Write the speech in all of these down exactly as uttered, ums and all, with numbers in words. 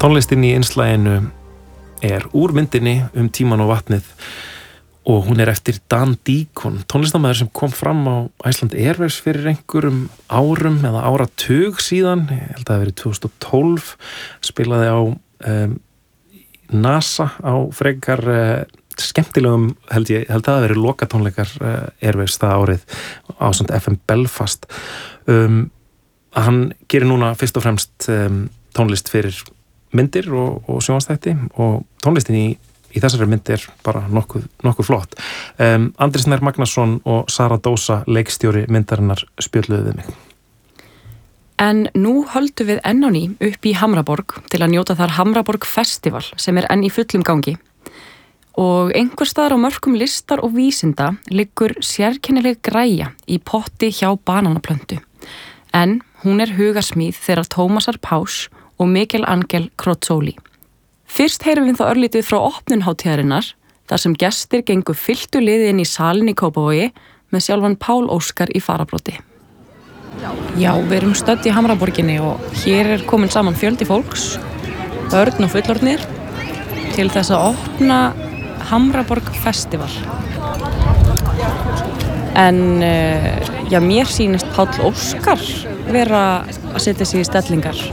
Tónlistin í innslaginu er úr myndinni Um tímann og vatnið og hún er eftir Dan Deacon, tónlistarmaður sem kom fram á Iceland Airwaves fyrir einhverjum árum eða áratug síðan, ég held að það hafi verið tvö þúsund og tólf, spilaði á um, NASA á frekar uh, skemmtilegum, held ég, held að það hafi verið lokatónleikar uh, Airwaves það árið á samt F M Belfast. Um, hann gerir núna fyrst og fremst um, tónlist fyrir myndir og, og sjónvarpsþætti og tónlistin í í þessari myndi er bara nokkuð, nokkuð flott. Um, Andri Snær Magnason og Sara Dósa, leikstjóri myndarinnar, spjölluðu við mig. En nú höldum við enn á ný upp í Hamraborg til að njóta þar Hamraborg Festival sem er enn í fullum gangi. Og einhvers staðar á mörkum listar og vísinda liggur sérkennileg græja í potti hjá bananaplöntu. En hún er hugarsmíð þeirra Tómasar Pás og Miguel Ángel Crozzoli. Fyrst heyrum við þá örlítið frá opnun hátíðarinnar, þar sem gestir gengu fylltu liði inn í salinn í Kópavogi með sjálfan Pál Óskar í fararbroddi. Já, við erum stödd í Hamraborginni og hér er komin saman fjöldi fólks, börn og fullorðnir, til þess að opna Hamraborg Festival. En já, mér sýnist Pál Óskar vera að setja sig í stellingar.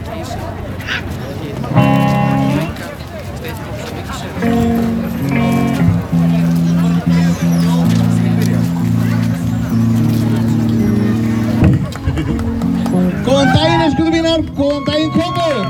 Góðan daginn, elskuðu mínar, góðan daginn, Kópavogur!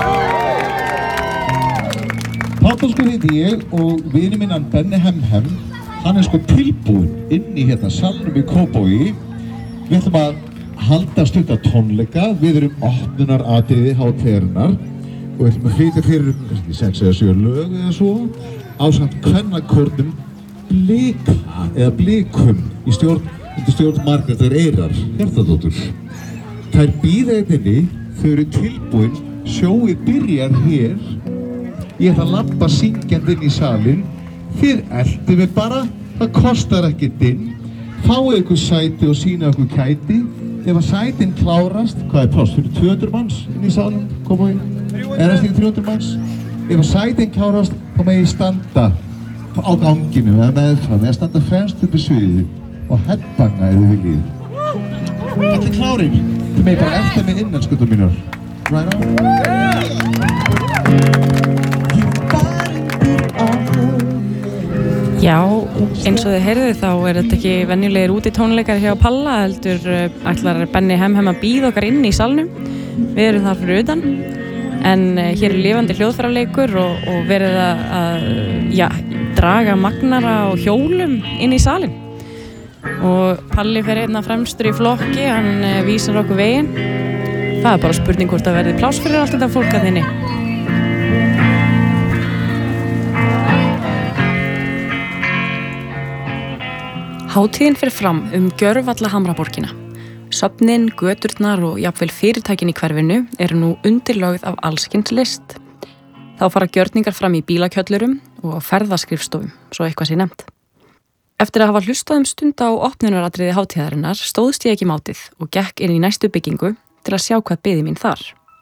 Páll Óskar heiti ég og vinur minn hann Benni Hemhem, hann er sko tilbúinn inn í hérna salnum í Kópavogi. Við ætlum að halda stutta tónleika, við erum opnunaratriði hátíðarinnar og við ætlum að flytja fyrir kannski sex eða sjö lög eða svo ásamt kvennakórnum Blika eða Blikum í stjórn, undir stjórn Margrétar Eyrar Hjartardóttur. Þær bíða einnig, þau eru tilbúin, sjóið byrjar hér. Ég ætla að labba syngjandi inn í salinn. Þið eltið mig bara, það kostar ekkert inn. Fáið ykkur sæti og sýna ykkur kæti. Ef að sætin klárast, hvað er pláss fyrir tvö hundruð manns inn í salinn? Koma inn. Er það stík þrjú hundruð manns? Ef að sætin klárast, þá með ég standa á ganginu eða meðfram, eða standa fremst upp í sviði og headbanga ef þið viljið. Allir klárir? Þið megið bara eftir mig innan, skutur mínur. Right on? Já, eins og þið heyrðuð þá er þetta ekki venjulegir úti tónleikar hjá Palla, heldur ætlar Benni Hemhem að bíða okkar inn í salnum. Við erum þar fyrir utan, en hér er lifandi hljóðfæraleikur og, og verið að, að já, draga magnara og hjólum inn í salinn. Og Palli fer einna fremstur í flokki, hann vísar okkur veginn. Það er bara spurning hvort að verði pláss fyrir allt þetta fólk að þinni. Hátíðin fer fram um gjörvalla Hamraborgina. Söfnin, göturnar og jafnvel fyrirtækin í hverfinu eru nú undirlögð af allskyns list. Þá fara gjörningar fram í bílakjöllurum og ferðaskrifstofum, svo eitthvað sé nefnt. Eftir að hafa hlustað um stund á opnunaratriði hátíðarinnar stóðst ég ekki mátið og gekk inn í næstu byggingu til að sjá hvað biði mín þar.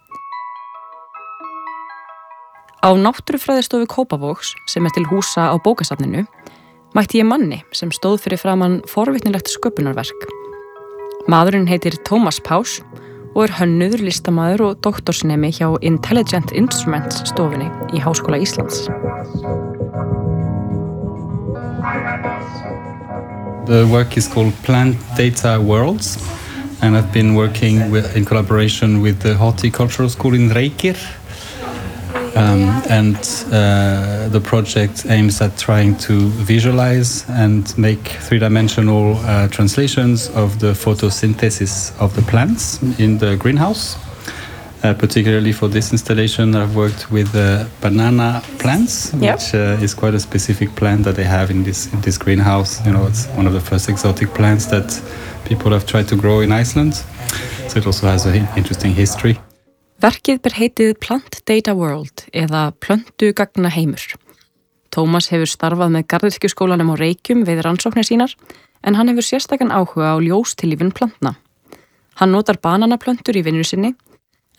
Á Náttúrufræðistofu Kópavogs, sem er til húsa á bókasafninu, mætti ég manni sem stóð fyrir framan forvitnilegt sköpunarverk. Maðurinn heitir Tómas Pás og er hönnuður, listamaður og doktorsnemi hjá Intelligent Instruments stofunni í Háskóla Íslands. The work is called Plant Data Worlds, and I've been working with, in collaboration with the Horticultural School in Reykjavik. Um, and uh, the project aims at trying to visualize and make three-dimensional uh, translations of the photosynthesis of the plants in the greenhouse. Uh, particularly for this installation, I've worked with uh, banana plants, yep. which uh, is quite a specific plant that they have in this in this greenhouse. You know, it's one of the first exotic plants that people have tried to grow in Iceland. So it also has an interesting history. Verkið ber heitið Plant Data World eða Plöntugagna heimur. Tómas hefur starfað með Garðyrkjuskólanum á Reykjum við rannsóknir sínar, en hann hefur sérstakan áhuga á ljóstillífun plantna. Hann notar bananaplöntur í vinnu sinni,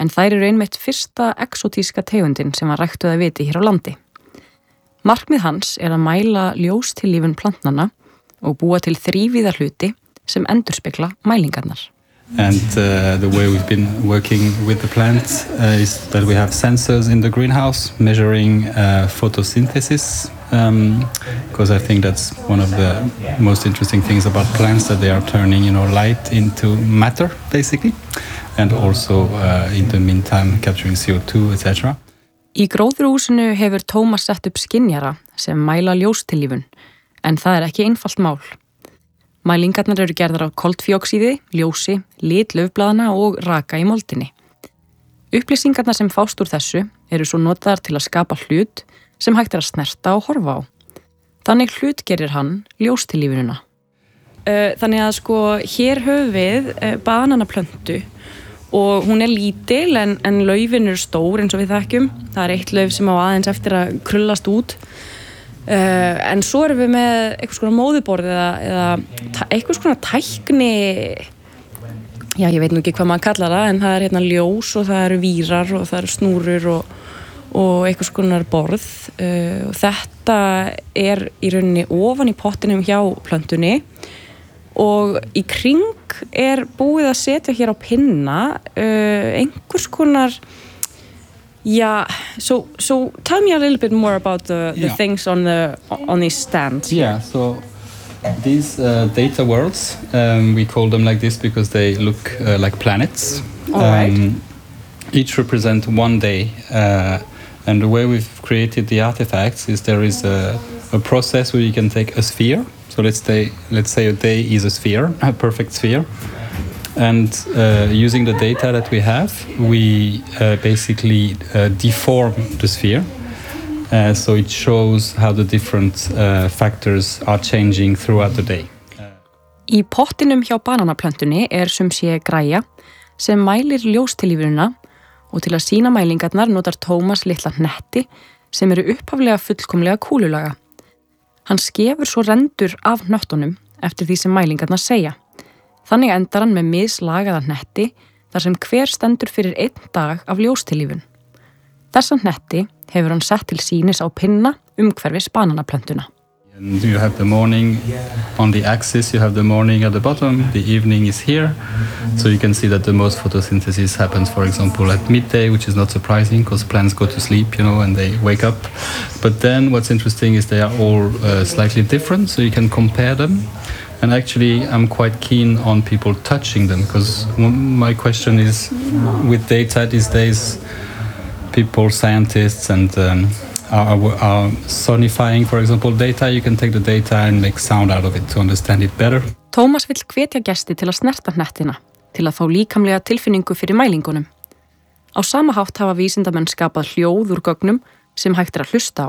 en þær eru einmitt fyrsta exotíska tegundin sem var ræktuð að viti hér á landi. Markmið hans er að mæla ljóstillífun plantnanna og búa til þrívíða hluti sem endurspegla mælingarnar. And uh, the way we've been working with the plants uh, is that we have sensors in the greenhouse measuring uh, photosynthesis, um, because I think that's one of the most interesting things about plants, that they are turning, you know, light into matter, basically, and also uh, in the meantime capturing C O two, et cetera. Í gróðurhúsinu hefur Tómas sett upp skynjara sem mæla ljóstillífun, en það er ekki einfalt mál. Mælingarnar eru gerðar af koltvíoxíði, ljósi, lit laufblaðana og raka í moldinni. Upplýsingarnar sem fást úr þessu eru svo notaðar til að skapa hlut sem hægt er að snerta og horfa á. Þannig hlut gerir hann ljóstillífunina. Þannig að sko hér höfum við bananaplöntu og hún er lítil en, en laufin eru stór eins og við þekkjum. Það er eitt lauf sem á aðeins eftir að krullast út. Uh, en svo erum við með einhvers konar móðuborð eða, eða einhvers konar tækni, já ég veit nú ekki hvað maður kallar það, en það er hérna ljós og það eru vírar og það eru snúrur og, og einhvers konar borð uh, og þetta er í rauninni ofan í pottinum hjá plöntunni og í kring er búið að setja hér á pinna uh, einhvers konar. Yeah, so so tell me a little bit more about the, the yeah. things on the on these stands. Yeah, so these uh, data worlds, um, we call them like this because they look uh, like planets. All right. Um, each represent one day, uh, and the way we've created the artifacts is there is a, a process where you can take a sphere. So let's say let's say a day is a sphere, a perfect sphere. And uh, using the data that we have, we uh, basically uh, deform the sphere. Uh, so it shows how the different uh, factors are changing throughout the day. Í pottinum hjá bananaplöntunni er sum sé græja sem mælir ljóstillífunina og til að sýna mælingarnar notar Tómas litla hnetti sem eru upphaflega fullkomlega kúlulaga. Hann skefur svo rendur af hnöttunum eftir því sem mælingarnar segja. Þannig endar hann með mislagaða hnetti þar sem hver stendur fyrir einn dag af ljóstillífun. Þessa hnetti hefur hann sett til sýnis á pinna umhverfis bananaplöntuna. And you have the morning on the axis, you have the morning at the bottom, the evening is here. So you can see that the most photosynthesis happens, for example, at midday, which is not surprising because plants go to sleep, you know, and they wake up. But then what's interesting is they are all uh, slightly different, so you can compare them. And actually, I'm quite keen on people touching them because my question is, with data these days, people, scientists, and um, are, are sonifying, for example, data. You can take the data and make sound out of it to understand it better. Tómas vill hvetja gesti til að snerta hnettina, til að fá líkamlega tilfinningu fyrir mælingunum. Á sama hátt hafa vísindamenn skapað hljóð úr gögnum sem hægt er að hlusta á.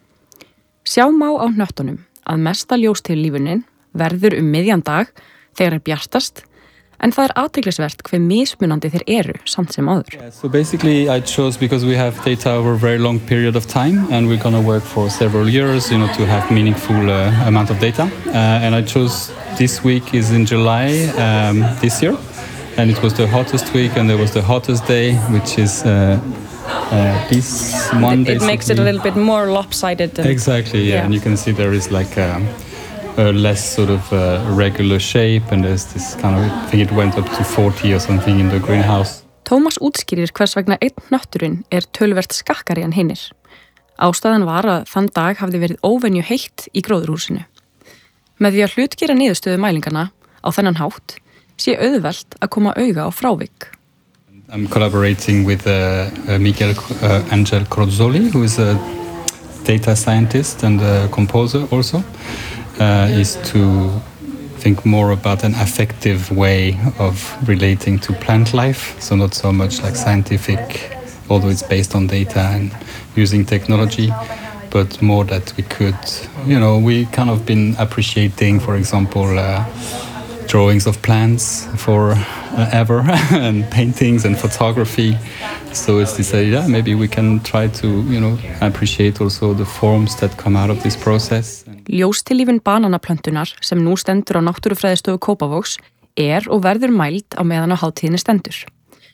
Sjá má á hnöttunum að mesta ljóstillífunin verður um miðjan dag þegar er bjartast, en það er athyglisvert hve mismunandi þeir eru samt sem áður. Yeah, so basically I chose because we have data over a very long period of time and we're going to work for several years, you know, to have meaningful uh, amount of data. Uh, and I chose this week is in July um, this year, and it was the hottest week and there was the hottest day, which is uh, uh, this one. It, it makes it a little bit more lopsided. Than, exactly, yeah. yeah, and you can see there is like a, a less sort of uh, regular shape, and there's this kind of, I think it went up to forty or something in the greenhouse. Tómas útskýrir hvers vegna einn hnötturinn er töluvert skakkari en hinnir. Ástæðan var að þann dag hafði verið óvenju heitt í gróðurhúsinu. Með því að hlutgera niðurstöðu mælingarna á þennan hátt sé auðvelt að koma auga á frávik. I'm collaborating with uh, uh, Miguel uh, Angel Crozzoli, who is a data scientist and a composer also. Uh, is to think more about an affective way of relating to plant life, so not so much like scientific, although it's based on data and using technology, but more that we could, you know, we kind of been appreciating, for example, uh, drawings of plants for uh, ever and paintings and photography. So it's this idea, maybe we can try to, you know, appreciate also the forms that come out of this process. Ljóstillífun bananaplöntunar sem nú stendur á Náttúrufræðistofu Kópavogs er og verður mæld á meðan á hátíðinni stendur.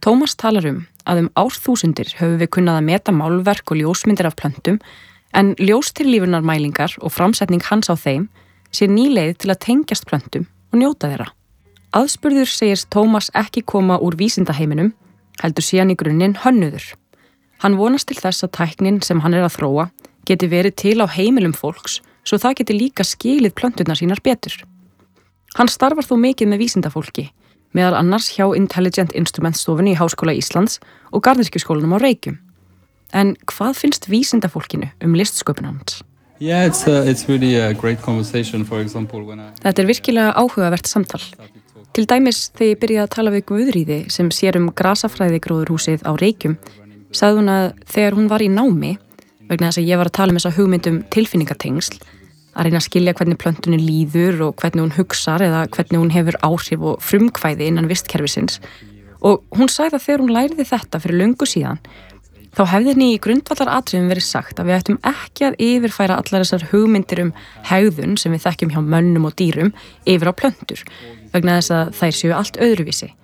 Tómas talar um að um árþúsundir höfum við kunnað að meta málverk og ljósmyndir af plöntum en ljóstillífunarmælingar og framsetning hans á þeim sé ný leið til að tengjast plöntum og njóta þeirra. Aðspurður segist Tómas ekki koma úr vísindaheiminum, heldur sé hann í grunninn hönnuður. Hann vonast til þess að tæknin sem hann er að þróa geti verið til á heimilum fólks svo það geti líka skilið plönturnar sínar betur. Hann starfar þó mikið með vísindafólki, meðal annars hjá Intelligent Instruments stofunni í Háskóla Íslands og Garðyrkjuskólanum á Reykjum. En hvað finnst vísindafólkinu um listsköpun hans? Yeah, it's a, it's really a great conversation, for example, when I... Þetta er virkilega áhugavert samtal. Til dæmis þegar ég byrjaði að tala við Guðríði sem sér um grasafræðigróðurhúsið á Reykjum, sagði hún að þegar hún var í námi, vegna þess að ég var að tala um þessa hugmyndum tilfinningatengsl, að reyna að skilja hvernig plöntunni líður og hvernig hún hugsar eða hvernig hún hefur áhrif og frumkvæði innan vistkerfisins. Og hún sagði að þegar hún læriði þetta fyrir löngu síðan, þá hefði henni í grundvallaratriðum verið sagt að við ættum ekki að yfirfæra allar þessar hugmyndir um hegðun sem við þekkjum hjá mönnum og dýrum yfir á plöntur, vegna þess að þær séu allt öðruvísi.